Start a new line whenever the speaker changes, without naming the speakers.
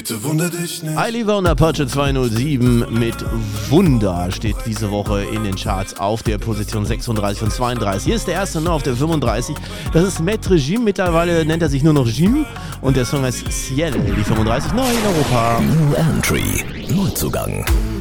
Bitte wundere dich nicht.
Eiliver und Apache 207 mit Wunder steht diese Woche in den Charts auf der Position 36 und 32. Hier ist der erste noch auf der 35. Das ist Maître Jim. Mittlerweile nennt er sich nur noch Jim. Und der Song heißt Ciel, die 35 neu in Europa.
New Entry, Neuzugang.